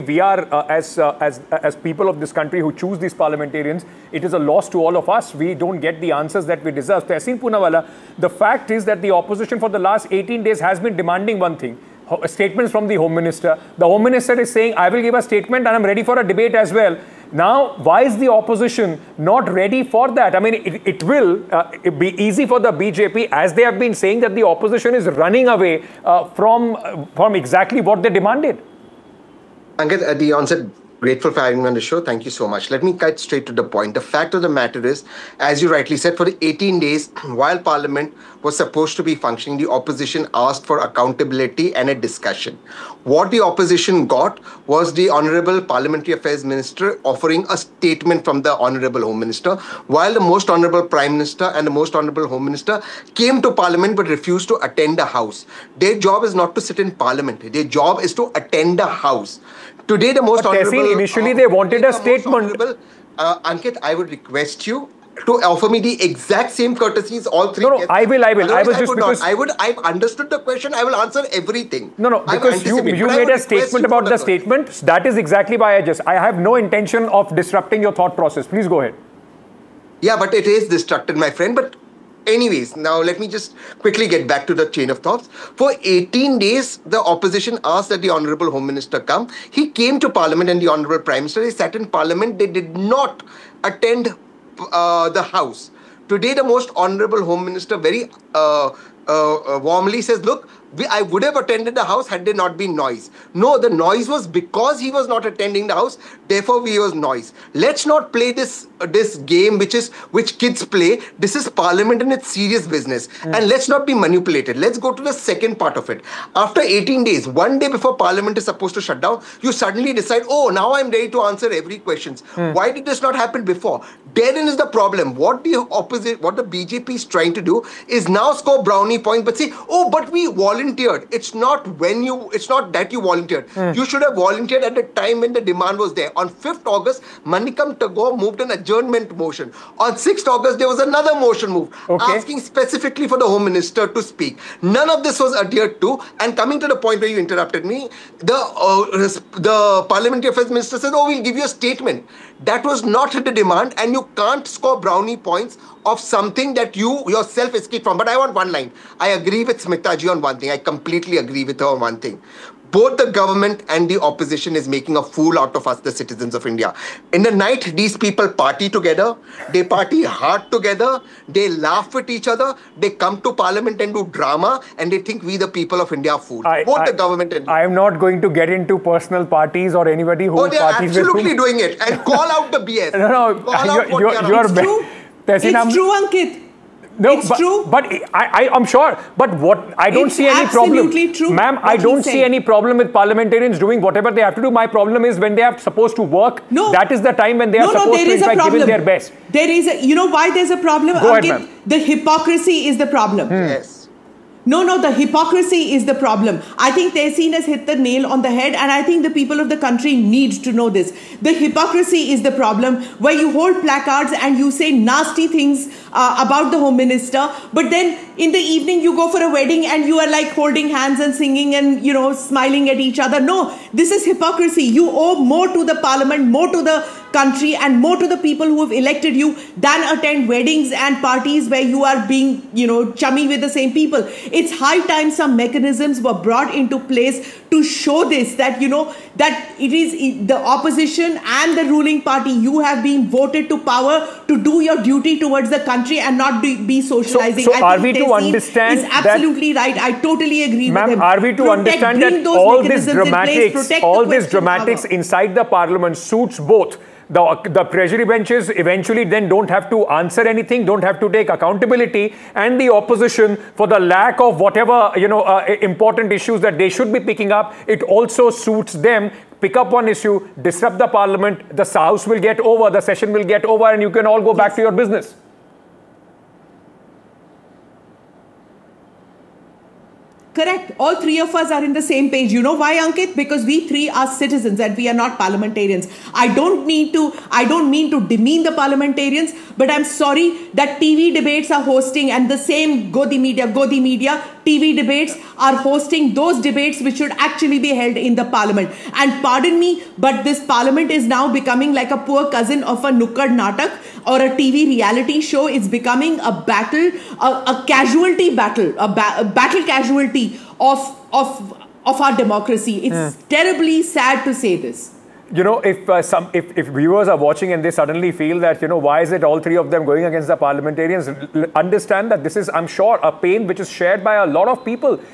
we are, as people of this country who choose these parliamentarians, it is a loss to all of us. We don't get the answers that we deserve. Tehseen Poonawalla, the fact is that the opposition for the last 18 days has been demanding one thing. Statements from the Home Minister. The Home Minister is saying, I will give a statement and I'm ready for a debate as well. Now, why is the opposition not ready for that? I mean, it will be easy for the BJP, as they have been saying that the opposition is running away from exactly what they demanded. Ankit, at the onset, grateful for having me on the show. Thank you so much. Let me cut straight to the point. The fact of the matter is, as you rightly said, for the 18 days, while Parliament was supposed to be functioning, the opposition asked for accountability and a discussion. What the opposition got was the Honorable Parliamentary Affairs Minister offering a statement from the Honorable Home Minister, while the Most Honorable Prime Minister and the Most Honorable Home Minister came to Parliament but refused to attend the House. Their job is not to sit in Parliament. Their job is to attend the House. Today, the Most Honorable... Initially, they wanted a statement. Ankit, I would request you to offer me the exact same courtesies all three. No, I will. I've understood the question. I will answer everything. No, because you made a statement about the statement. That is exactly why I have no intention of disrupting your thought process. Please go ahead. Yeah, but it is disrupted, my friend. But anyways, now let me just quickly get back to the chain of thoughts. For 18 days, the opposition asked that the Honorable Home Minister come. He came to Parliament and the Honorable Prime Minister. They sat in Parliament. They did not attend the House. Today, the Most Honorable Home Minister very warmly says, look, I would have attended the House had there not been noise. No, the noise was because he was not attending the House. Therefore, we was noise. Let's not play this game which kids play. This is Parliament and it's serious business. And let's not be manipulated. Let's go to the second part of it. After 18 days, one day before Parliament is supposed to shut down, you suddenly decide, oh, now I'm ready to answer every question. Why did this not happen before? Therein is the problem. What the BJP is trying to do is now score brownie points, but say, oh, but we volunteered. It's not that you volunteered. You should have volunteered at the time when the demand was there. On 5th August, Manikam Tagore moved an adjournment motion. On 6th August, there was another motion moved, asking specifically for the Home Minister to speak. None of this was adhered to. And coming to the point where you interrupted me, the Parliamentary Affairs Minister said, oh, we'll give you a statement. That was not the demand, and you can't score brownie points of something that you yourself escaped from. But I want one line. I agree with Smita ji on one thing. I completely agree with her on one thing. Both the government and the opposition is making a fool out of us, the citizens of India. In the night, these people party together. They party hard together. They laugh with each other. They come to Parliament and do drama. And they think we, the people of India, are fools. Both the government and... I am not going to get into personal parties or anybody who parties with whom. Oh, they are absolutely doing it. And call out the BS. You're true. It's true, Ankit. No, it's true. But I'm sure. But what I don't see any problem. True, ma'am, I don't see any problem with parliamentarians doing whatever they have to do. My problem is when they are supposed to work. No. That is the time when they are supposed to, in fact, give their best. There is a, you know why there's a problem? Go ahead, ma'am. The hypocrisy is the problem. Yes. No, the hypocrisy is the problem. I think Tehseen has hit the nail on the head, and I think the people of the country need to know this. The hypocrisy is the problem, where you hold placards and you say nasty things about the Home Minister, but then in the evening you go for a wedding and you are like holding hands and singing and, you know, smiling at each other. No, this is hypocrisy. You owe more to the Parliament, more to the country and more to the people who have elected you than attend weddings and parties where you are being, you know, chummy with the same people. It's high time some mechanisms were brought into place to show this, that, you know, that it is the opposition and the ruling party, you have been voted to power to do your duty towards the country and not be socializing. So are we to understand is absolutely right. I totally agree with him. Are we to understand that all this dramatics inside the Parliament suits both the treasury benches eventually then don't have to answer anything, don't have to take accountability, and the opposition for the lack of whatever, you know, important issues that they should be picking up? It also suits them. Pick up one issue, disrupt the Parliament, the House will get over, the session will get over, and you can all go back to your business. Correct. All three of us are in the same page. You know why, Ankit? Because we three are citizens and we are not parliamentarians. I don't mean to demean the parliamentarians, but I'm sorry that TV debates are hosting and the same Godi media TV debates are hosting those debates which should actually be held in the parliament. And pardon me, but this parliament is now becoming like a poor cousin of a Nukkad Natak or a TV reality show. It's becoming a battle, a casualty battle, a battle casualty of our democracy. It's terribly sad to say this. You know, if viewers are watching and they suddenly feel that, you know, why is it all three of them going against the parliamentarians? Understand that this is, I'm sure, a pain which is shared by a lot of people.